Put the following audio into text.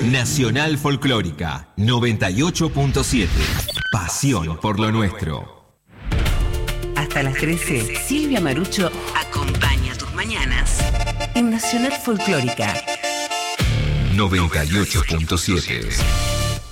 Nacional Folclórica 98.7. Pasión por lo nuestro. Hasta las 13, Silvia Marucho acompaña tus mañanas en Nacional Folclórica 98.7.